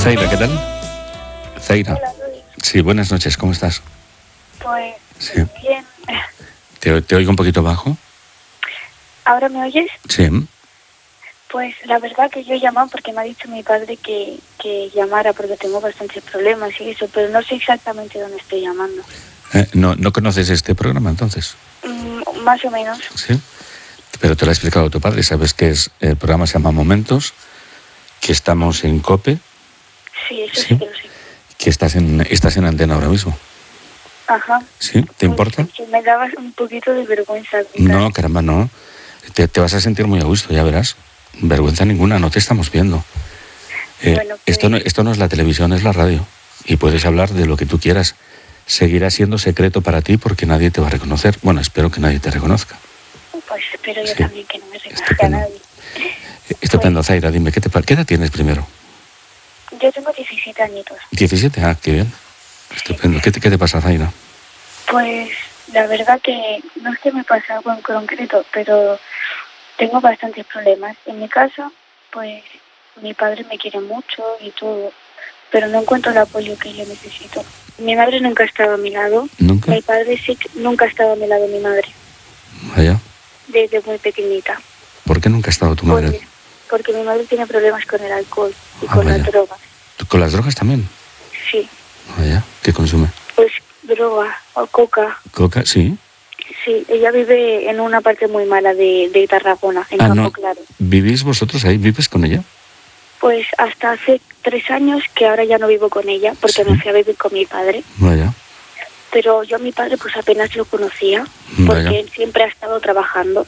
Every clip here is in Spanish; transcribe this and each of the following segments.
Zaira, ¿qué tal? Zaira. Hola, Luis. Sí, buenas noches, ¿cómo estás? Pues Sí. bien. ¿Te oigo un poquito bajo? ¿Ahora me oyes? Sí. Pues la verdad que yo he llamado porque me ha dicho mi padre que llamara porque tengo bastantes problemas y eso, pero no sé exactamente dónde estoy llamando. ¿No conoces este programa entonces? Más o menos. Sí. Pero te lo ha explicado tu padre, sabes que el programa se llama Momentos, que estamos en COPE. Sí, eso Sí. sí que lo sé. Que estás en antena ahora mismo. Ajá. ¿Sí? ¿Te importa? Que me daba un poquito de vergüenza. No, caramba, no. Te vas a sentir muy a gusto, ya verás. Vergüenza ninguna, no te estamos viendo. Bueno, pues... Esto no es la televisión, es la radio. Y puedes hablar de lo que tú quieras. Seguirá siendo secreto para ti porque nadie te va a reconocer. Bueno, espero que nadie te reconozca. Pues espero yo Sí. también que no me reconozca Estupendo. nadie. Estupendo, Zaira, dime, ¿qué edad tienes primero? Yo tengo 17 añitos. 17, qué bien. Estupendo. ¿Qué te pasa, Zaira? Pues la verdad que no es que me pase algo en concreto, pero tengo bastantes problemas. En mi casa, pues mi padre me quiere mucho y todo, pero no encuentro el apoyo que yo necesito. Mi madre nunca ha estado a mi lado. ¿Nunca? Mi padre sí que nunca ha estado a mi lado, mi madre, Vaya. desde muy pequeñita. ¿Por qué nunca ha estado tu madre? Pues, porque mi madre tiene problemas con el alcohol y Ah, con vaya. las drogas. ¿Con las drogas también? Sí, Vaya. ¿Qué consume? pues droga o coca. ¿Coca? Sí. Sí, ella vive en una parte muy mala de Tarragona, en Campo No. Claro. ¿Vivís vosotros ahí? ¿Vives con ella? Pues hasta hace 3 años que ahora ya no vivo con ella, porque Sí. me fui a vivir con mi padre. Vaya. Pero yo a mi padre pues apenas lo conocía, porque Vaya. él siempre ha estado trabajando.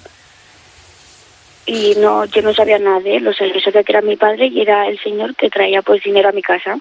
Y yo no sabía nada de él, o sea, yo sabía que era mi padre y era el señor que traía pues dinero a mi casa.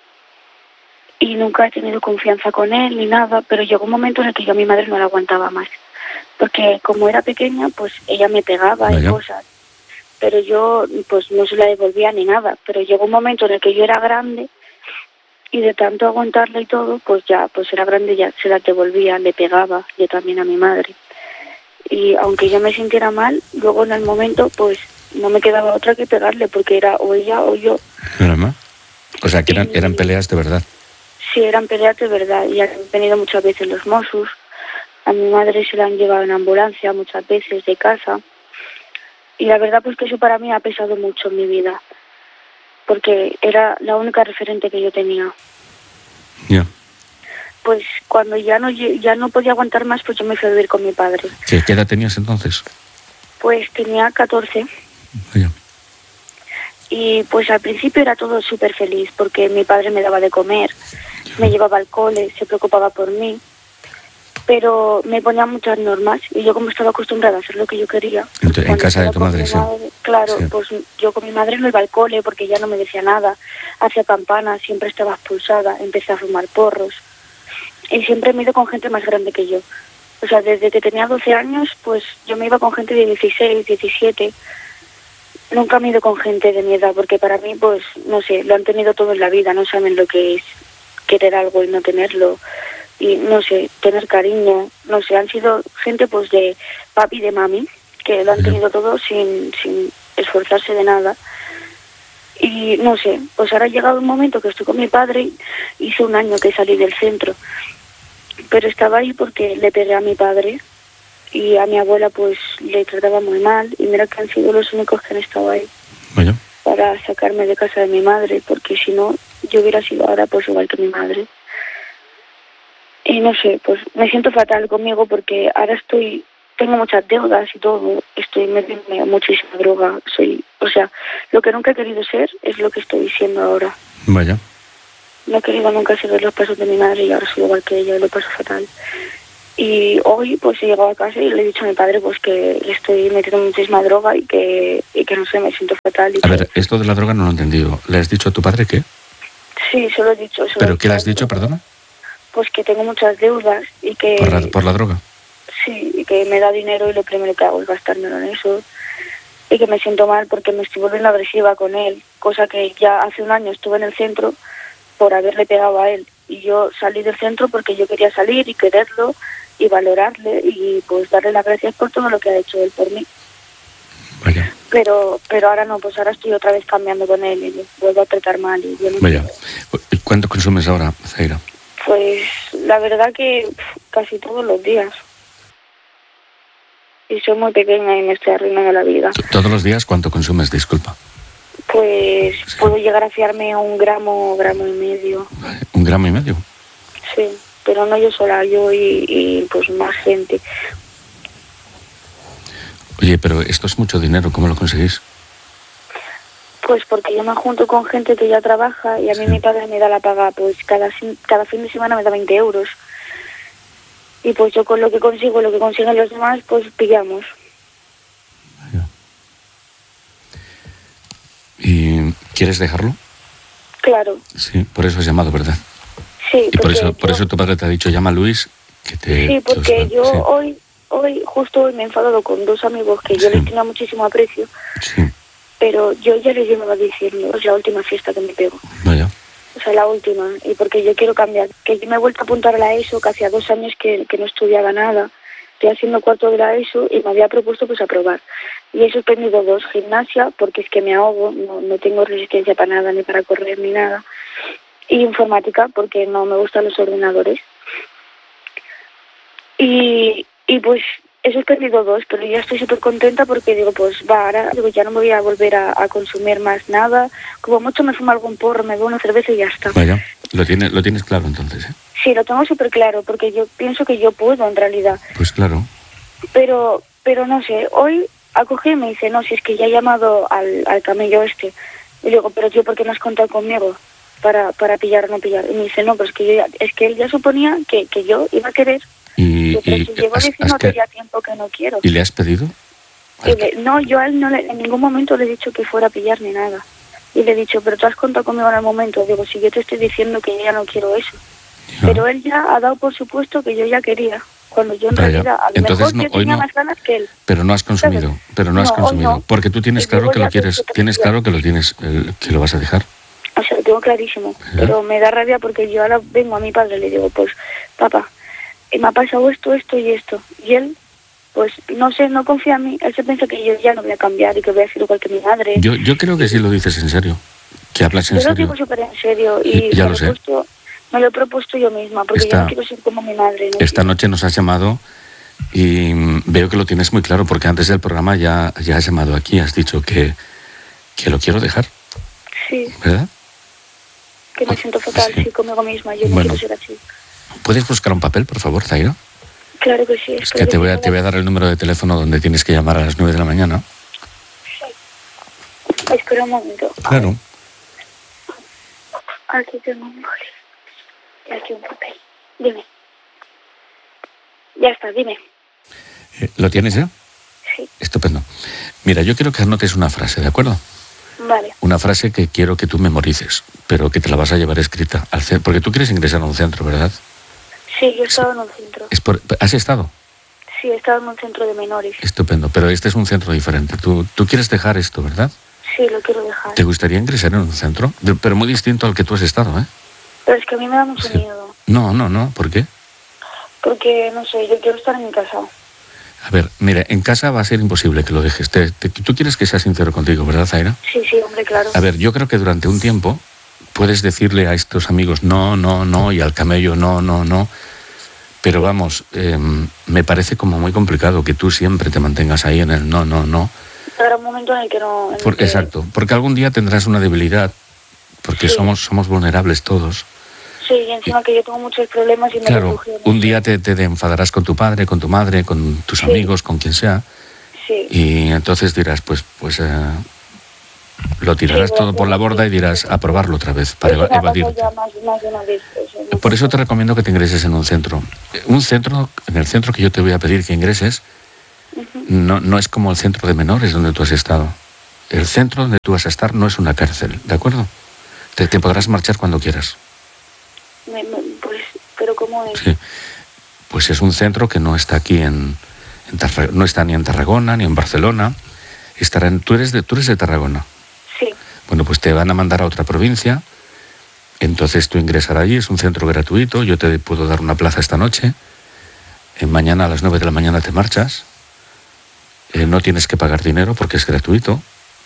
Y nunca he tenido confianza con él ni nada, pero llegó un momento en el que yo a mi madre no la aguantaba más. Porque como era pequeña, pues ella me pegaba y Vaya. cosas. Pero yo pues no se la devolvía ni nada. Pero llegó un momento en el que yo era grande y de tanto aguantarla y todo, pues ya, pues era grande, ya se la devolvía, le pegaba, yo también a mi madre. Y aunque yo me sintiera mal, luego en el momento pues no me quedaba otra que pegarle, porque era o ella o yo. Caramba. O sea, que eran peleas de verdad. Sí, eran peleas de verdad y han venido muchas veces los Mossos. A mi madre se la han llevado en ambulancia muchas veces de casa. Y la verdad pues que eso para mí ha pesado mucho en mi vida, porque era la única referente que yo tenía. Ya. Pues cuando ya no podía aguantar más, pues yo me fui a vivir con mi padre. ¿Qué edad tenías entonces? Pues tenía 14 Vaya. y pues al principio era todo súper feliz, porque mi padre me daba de comer, me llevaba al cole, se preocupaba por mí, pero me ponía muchas normas y yo como estaba acostumbrada a hacer lo que yo quería. En cuando casa de estaba tu con madre, mi sí. madre, claro, Sí. pues yo con mi madre no iba al cole porque ella no me decía nada, hacía campanas, siempre estaba expulsada, empecé a fumar porros y siempre me he ido con gente más grande que yo. O sea, desde que tenía 12 años, pues yo me iba con gente de 16, 17. Nunca me he ido con gente de mi edad, porque para mí, pues, no sé, lo han tenido todo en la vida, no saben lo que es querer algo y no tenerlo. Y, no sé, tener cariño, no sé, han sido gente, pues, de papi y de mami, que lo han tenido todo sin esforzarse de nada. Y, no sé, pues ahora ha llegado un momento que estoy con mi padre, hice 1 año que salí del centro, pero estaba ahí porque le pegué a mi padre y a mi abuela pues le trataba muy mal y mira que han sido los únicos que han estado ahí Vaya. para sacarme de casa de mi madre, porque si no yo hubiera sido ahora pues igual que mi madre. Y no sé, pues me siento fatal conmigo porque ahora tengo muchas deudas y todo, estoy metiéndome muchísima droga, o sea, lo que nunca he querido ser es lo que estoy siendo ahora. Vaya. No he querido nunca seguir los pasos de mi madre y ahora soy igual que ella y lo paso fatal. Y hoy pues he llegado a casa y le he dicho a mi padre pues que le estoy metiendo muchísima droga y que no sé, me siento fatal. A ver, esto de la droga no lo he entendido. ¿Le has dicho a tu padre qué? Sí, se lo he dicho. ¿Pero qué le has dicho, perdona? Pues que tengo muchas deudas y que... ¿Por la droga? Sí, y que me da dinero y lo primero que hago es gastármelo en eso. Y que me siento mal porque me estoy volviendo agresiva con él, cosa que ya hace 1 año estuve en el centro por haberle pegado a él. Y yo salí del centro porque yo quería salir y quererlo y valorarle y pues darle las gracias por todo lo que ha hecho él por mí. Vaya. pero ahora no, pues ahora estoy otra vez cambiando con él y vuelvo a tratar mal. Y yo no Vaya. quiero. ¿Cuánto consumes ahora, Zaira? Pues la verdad que casi todos los días. Y soy muy pequeña y me estoy arruinando la vida. ¿Todos los días cuánto consumes? Disculpa. Pues Sí. puedo llegar a fiarme a 1 gramo, gramo y medio. Vale, 1,5 gramos. Sí, pero no yo sola, yo y pues más gente. Oye, pero esto es mucho dinero, ¿cómo lo conseguís? Pues porque yo me junto con gente que ya trabaja y a mí Sí. mi padre me da la paga, pues cada fin de semana me da 20 euros. Y pues yo con lo que consigo, lo que consiguen los demás, pues pillamos. Vaya. ¿Y quieres dejarlo? Claro, Sí, por eso has llamado, ¿verdad? sí. Y por porque eso tu padre te ha dicho, llama a Luis, que te... Sí, porque yo Sí, justo hoy me he enfadado con 2 amigos que yo Sí. les tenía muchísimo aprecio, sí, pero yo ya les llevaba diciendo, es la última fiesta que me pego. vaya. O sea, la última, y porque yo quiero cambiar. Que yo me he vuelto a apuntar a la ESO, que hacía 2 años que no estudiaba nada. Estoy haciendo 4 de la ESO y me había propuesto pues aprobar. Y he suspendido 2, gimnasia, porque es que me ahogo, no tengo resistencia para nada, ni para correr, ni nada. Y informática, porque no me gustan los ordenadores. Y pues he suspendido 2, pero ya estoy súper contenta porque digo, pues va, ahora digo, ya no me voy a volver a consumir más nada. Como mucho me fumo algún porro, me bebo una cerveza y ya está. Vaya, lo tienes claro entonces, ¿eh? Sí, lo tengo súper claro, porque yo pienso que yo puedo en realidad. Pues claro. Pero no sé, hoy acogí y me dice, no, si es que ya he llamado al camello este. Y digo, pero tío, ¿por qué no has contado conmigo para pillar o no pillar? Y me dice, no, pues que yo es que él ya suponía que yo iba a querer. Pero si llevo diciéndote ya tiempo que no quiero. ¿Y le has pedido? No, yo a él en ningún momento le he dicho que fuera a pillar ni nada. Y le he dicho, pero tú has contado conmigo en el momento. Digo, si yo te estoy diciendo que yo ya no quiero eso. Ya. Pero él ya ha dado por supuesto que yo ya quería. Cuando yo en Vaya. realidad, a lo Entonces, mejor yo tenía más ganas que él. Pero no has consumido, ¿Sabes? pero no has No, hoy consumido. no. Porque tú tienes Y claro luego que lo ya quieres, pienso que tienes ya. claro que lo tienes, que lo vas a dejar. O sea, lo tengo clarísimo. Pero me da rabia porque yo ahora vengo a mi padre y le digo, pues, papá, me ha pasado esto y esto. Y él, pues, no sé, no confía en mí. Él se piensa que yo ya no voy a cambiar y que voy a ser igual que mi madre. Yo creo que sí lo dices en serio, que hablas en Yo lo serio. digo súper en serio y Ya lo sé. me lo he propuesto yo misma, porque yo no quiero ser como mi madre. ¿No? Esta noche nos has llamado y veo que lo tienes muy claro, porque antes del programa ya has llamado aquí, has dicho que lo quiero dejar, Sí, ¿verdad? que me siento fatal, sí, conmigo misma. Yo no Bueno. quiero ser así. ¿Puedes buscar un papel, por favor, Zaira? Claro que sí. Es que te voy a dar el número de teléfono donde tienes que llamar a las 9 de la mañana. Sí. Espera un momento. Claro. Aquí tengo un boli. Y aquí un papel. Dime. Ya está, dime. ¿Lo tienes ya? Sí. Estupendo. Mira, yo quiero que anotes una frase, ¿de acuerdo? Vale. Una frase que quiero que tú memorices, pero que te la vas a llevar escrita al centro, porque tú quieres ingresar a un centro, ¿verdad? Sí, yo he estado en un centro. ¿Has estado? Sí, he estado en un centro de menores. Estupendo, pero este es un centro diferente. Tú quieres dejar esto, ¿verdad? Sí, lo quiero dejar. ¿Te gustaría ingresar en un centro? Pero muy distinto al que tú has estado, ¿eh? Pero es que a mí me da mucho Sí. miedo. No. ¿Por qué? Porque, no sé, yo quiero estar en mi casa. A ver, mira, en casa va a ser imposible que lo dejes. Tú quieres que sea sincero contigo, ¿verdad, Zaira? Sí, hombre, claro. A ver, yo creo que durante un tiempo puedes decirle a estos amigos no, y al camello no. Pero vamos, me parece como muy complicado que tú siempre te mantengas ahí en el no. Habrá un momento en el que no... Exacto, porque algún día tendrás una debilidad, porque Sí. somos vulnerables todos. Sí, y encima que yo tengo muchos problemas y me Claro, refugio. un día te enfadarás con tu padre, con tu madre, con tus Sí. amigos, con quien sea, Sí. y entonces dirás, pues lo tirarás Sí, todo por la borda y sí. dirás a probarlo otra vez para Eso me ha pasado evadirte. ya más de una vez. Por eso te recomiendo que te ingreses en un centro. En el centro que yo te voy a pedir que ingreses, no es como el centro de menores donde tú has estado. El centro donde tú vas a estar no es una cárcel, ¿de acuerdo? Te podrás marchar cuando quieras. Pues, pero ¿cómo es? Sí. Pues es un centro que no está aquí no está ni en Tarragona ni en Barcelona. Tú eres de Tarragona. Sí. Bueno, pues te van a mandar a otra provincia. Entonces tú ingresarás allí, es un centro gratuito. Yo te puedo dar una plaza esta noche. Mañana a las 9 de la mañana te marchas. no tienes que pagar dinero porque es gratuito.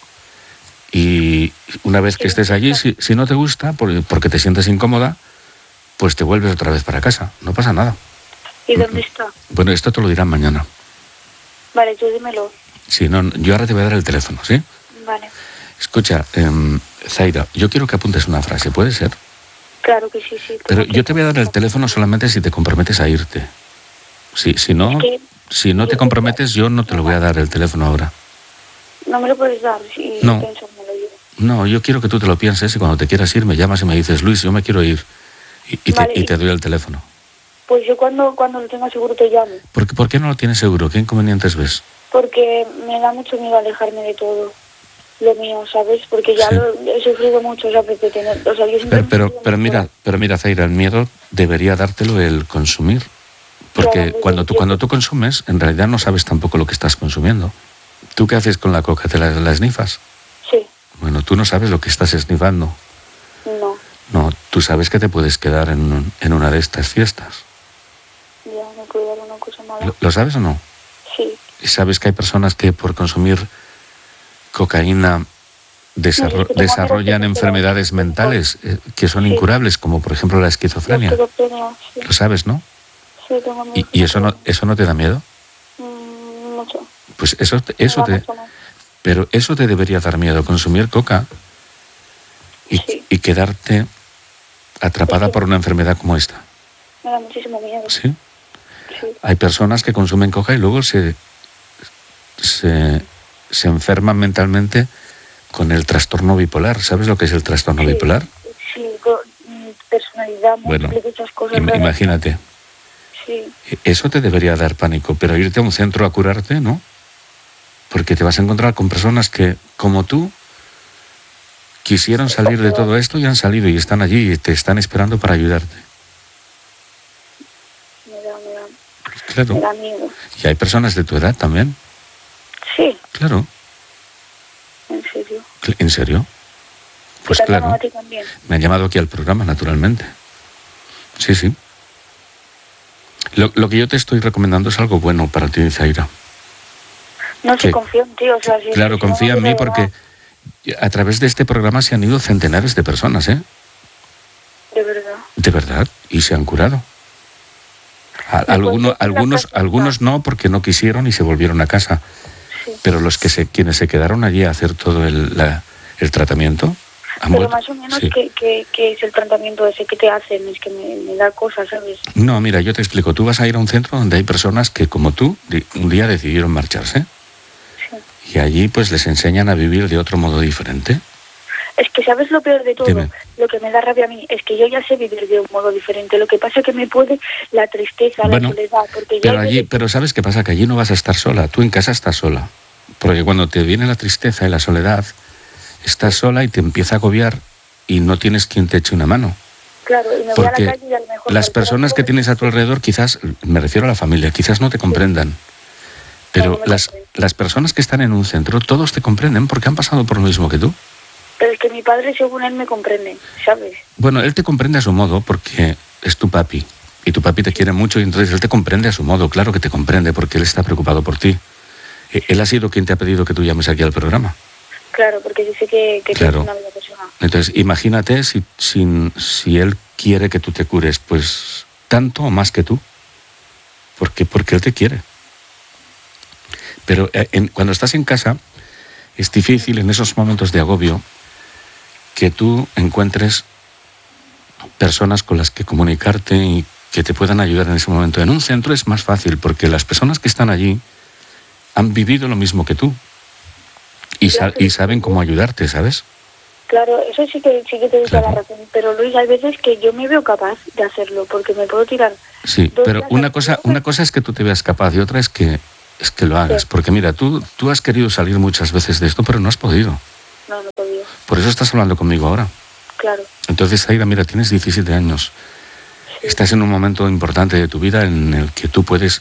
Y una vez que estés allí, si no te gusta, porque te sientes incómoda, pues te vuelves otra vez para casa. No pasa nada. ¿Y dónde está? Bueno, esto te lo dirán mañana. Vale, tú dímelo. Sí, no, yo ahora te voy a dar el teléfono, ¿sí? Vale. Escucha, Zaira, yo quiero que apuntes una frase, ¿puede ser? Claro que sí, sí. Pero yo te voy a dar el teléfono solamente si te comprometes a irte. Si no te comprometes, yo no te lo voy a dar el teléfono ahora. No me lo puedes dar, si No. pensármelo yo. No, yo quiero que tú te lo pienses y cuando te quieras ir me llamas y me dices, Luis, yo me quiero ir. Y te doy el teléfono. Pues yo cuando lo tenga seguro te llamo. ¿Por qué no lo tienes seguro? ¿Qué inconvenientes ves? Porque me da mucho miedo alejarme de todo lo mío, ¿sabes? Porque ya Sí. he sufrido mucho, ¿sabes? De tener, o sea, yo siempre Pero mira, Zaira, el miedo debería dártelo el consumir. Porque Claro, cuando tú consumes, en realidad no sabes tampoco lo que estás consumiendo. ¿Tú qué haces con la coca? ¿Te la esnifas? Sí, Bueno, tú no sabes lo que estás esnifando. no, No, tú sabes que te puedes quedar en una de estas fiestas. ya me puede dar una cosa mala. ¿Lo sabes o no? Sí, ¿Y sabes que hay personas que por consumir cocaína desarrollan enfermedades mentales que son incurables, como por ejemplo la esquizofrenia? sí, Lo sabes, ¿no? sí, tengo miedo. ¿Y eso no te da miedo? Mucho. Pues pero eso te debería dar miedo, consumir coca y quedarte atrapada por una enfermedad como esta. Me da muchísimo miedo. ¿Sí? Sí. Hay personas que consumen coca y luego se enferman mentalmente con el trastorno bipolar. ¿Sabes lo que es el trastorno bipolar? Sí, personalidad, muchas cosas. Imagínate. Sí. Eso te debería dar pánico, pero irte a un centro a curarte, ¿no? Porque te vas a encontrar con personas que, como tú, quisieron salir de todo esto y han salido y están allí y te están esperando para ayudarte. Claro. Me da miedo. Y hay personas de tu edad también. Sí. Claro. ¿En serio? ¿En serio? Pues ¿Te han claro. llamado a ti también? Me han llamado aquí al programa, naturalmente. Sí, sí. Lo que yo te estoy recomendando es algo bueno para ti, Zaira. No, si confío en ti, o sea... Claro, confía en mí porque a través de este programa se han ido centenares de personas, ¿eh? De verdad. De verdad, y se han curado. Algunos no, porque no quisieron y se volvieron a casa. Sí. Pero quienes se quedaron allí a hacer todo el tratamiento... Pero más o menos, sí. ¿qué es el tratamiento ese que te hacen? Es que me da cosas, ¿sabes? No, mira, yo te explico. Tú vas a ir a un centro donde hay personas que, como tú, un día decidieron marcharse. Sí. Y allí, pues, les enseñan a vivir de otro modo diferente. Es que, ¿sabes lo peor de todo? Dime. Lo que me da rabia a mí es que yo ya sé vivir de un modo diferente. Lo que pasa es que me puede la tristeza, la soledad. Porque pero ¿sabes qué pasa? Que allí no vas a estar sola. Tú en casa estás sola. Porque cuando te viene la tristeza y la soledad... Estás sola y te empieza a agobiar y no tienes quien te eche una mano. Claro, y me voy a la calle y a lo mejor... Las personas que tienes a tu alrededor, quizás, me refiero a la familia, quizás no te comprendan. Pero las personas que están en un centro, todos te comprenden porque han pasado por lo mismo que tú. Pero es que mi padre, según él, me comprende, ¿sabes? Bueno, él te comprende a su modo porque es tu papi. Y tu papi te quiere mucho y entonces él te comprende a su modo. Claro que te comprende porque él está preocupado por ti. Él ha sido quien te ha pedido que tú llames aquí al programa. Claro, porque yo sé que claro. Es una buena persona. Entonces, imagínate si él quiere que tú te cures, pues tanto o más que tú. Porque él te quiere. Pero cuando estás en casa, es difícil en esos momentos de agobio que tú encuentres personas con las que comunicarte y que te puedan ayudar en ese momento. En un centro es más fácil porque las personas que están allí han vivido lo mismo que tú. Y saben cómo ayudarte, ¿sabes? Claro, eso sí que te doy la razón. Pero Luis, hay veces que yo me veo capaz de hacerlo, porque me puedo tirar. Sí, pero una cosa es que tú te veas capaz y otra es que lo hagas. Sí. Porque mira, tú has querido salir muchas veces de esto, pero no has podido. No he podido. Por eso estás hablando conmigo ahora. Claro. Entonces, Aida, mira, tienes 17 años. Sí. Estás en un momento importante de tu vida en el que tú puedes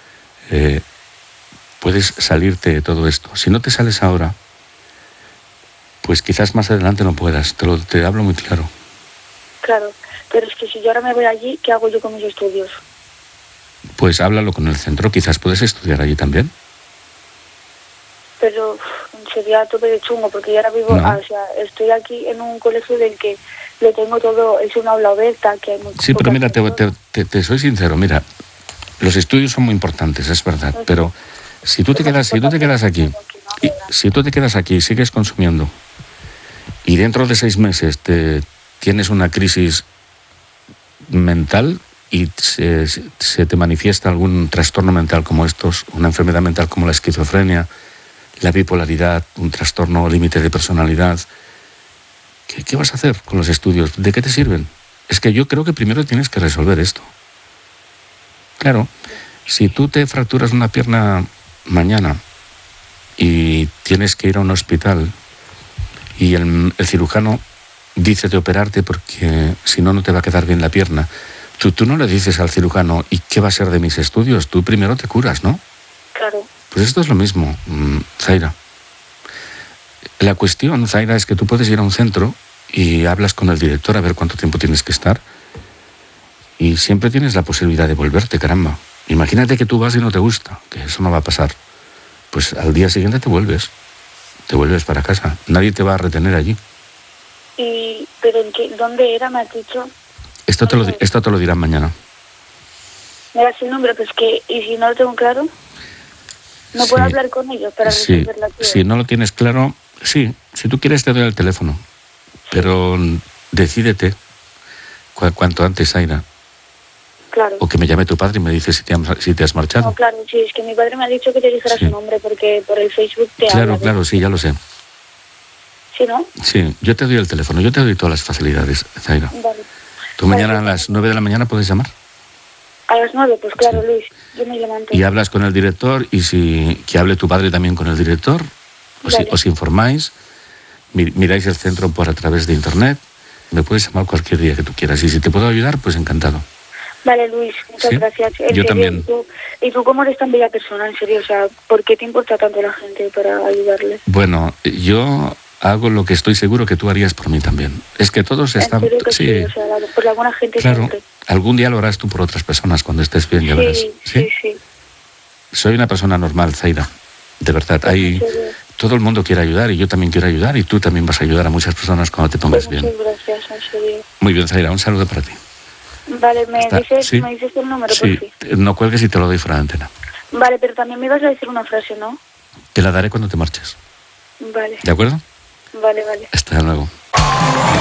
salirte de todo esto. Si no te sales ahora, pues quizás más adelante no puedas. Te hablo muy claro. Claro, pero es que si yo ahora me voy allí, ¿qué hago yo con mis estudios? Pues háblalo con el centro. Quizás puedes estudiar allí también. pero sería a tope de chungo, porque yo ahora vivo, No. o sea, estoy aquí en un colegio del que lo tengo todo, es una aula abierta, que hay Sí, pero mira, te soy sincero, mira, los estudios son muy importantes, es verdad, pero si tú te quedas aquí, si tú te quedas aquí y sigues consumiendo, y dentro de 6 meses tienes una crisis mental y se te manifiesta algún trastorno mental como estos, una enfermedad mental como la esquizofrenia, la bipolaridad, un trastorno límite de personalidad, ¿qué vas a hacer con los estudios? ¿De qué te sirven? Es que yo creo que primero tienes que resolver esto. Claro, si tú te fracturas una pierna mañana y tienes que ir a un hospital y el cirujano dice de operarte porque si no, no te va a quedar bien la pierna, tú no le dices al cirujano, ¿y qué va a ser de mis estudios? Tú primero te curas, ¿no? Claro. Pues esto es lo mismo, Zaira. La cuestión, Zaira, es que tú puedes ir a un centro y hablas con el director a ver cuánto tiempo tienes que estar y siempre tienes la posibilidad de volverte, caramba. Imagínate que tú vas y no te gusta, que eso no va a pasar. Pues al día siguiente te vuelves para casa. Nadie te va a retener allí. ¿Pero dónde era, me has dicho? Esto te lo dirán mañana. Me das el número, pues que, y si no lo tengo claro, ¿no Sí. puedo hablar con ellos para Sí, resolver la duda? si no lo tienes claro, sí, si tú quieres te doy el teléfono, pero decídete cuanto antes, Zaira. Claro. O que me llame tu padre y me dice si te has marchado. No, claro, sí, es que mi padre me ha dicho que te dijera Sí. su nombre porque por el Facebook te Claro, habla. claro, sí, ya lo sé. ¿Sí, no? Sí, yo te doy el teléfono, yo te doy todas las facilidades, Zaira. Vale. Tú mañana a las 9 de la mañana puedes llamar A las 9, pues claro, Sí. Luis, yo me levanto. y hablas con el director y que hable tu padre también con el director, Vale. os informáis, miráis el centro por a través de internet, me puedes llamar cualquier día que tú quieras y si te puedo ayudar, pues encantado. Vale, Luis, muchas Sí, gracias. En yo serio, también. ¿Y tú cómo eres tan bella persona, en serio? O sea, ¿por qué te importa tanto la gente para ayudarles? Bueno, yo hago lo que estoy seguro que tú harías por mí también. Es que todos están... En serio que Sí, sí, o sea, por la buena gente claro, siempre. algún día lo harás tú por otras personas cuando estés bien, ya verás. Sí. Soy una persona normal, Zaira, de verdad. En serio. Todo el mundo quiere ayudar y yo también quiero ayudar y tú también vas a ayudar a muchas personas cuando te pongas Pues bien. muchas gracias, en serio. Muy bien, Zaira, un saludo para ti. Vale, ¿me dices Sí. el número, Sí, por fin? no cuelgues y te lo doy fuera de antena. Vale, pero también me ibas a decir una frase, ¿no? Te la daré cuando te marches. Vale, ¿De acuerdo? vale. Hasta luego.